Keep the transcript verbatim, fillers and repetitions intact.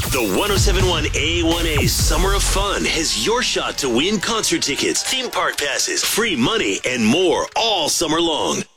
The one oh seven point one A one A Summer of Fun has your shot to win concert tickets, theme park passes, free money, and more all summer long.